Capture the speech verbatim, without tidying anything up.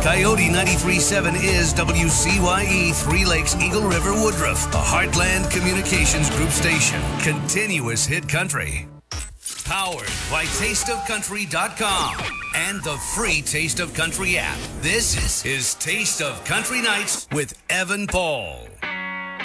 Coyote ninety-three point seven is W C Y E, Three Lakes, Eagle River, Woodruff, a Heartland Communications Group station. Continuous hit country. Powered by taste of country dot com and the free Taste of Country app. This is Taste of Country Nights with Evan Paul.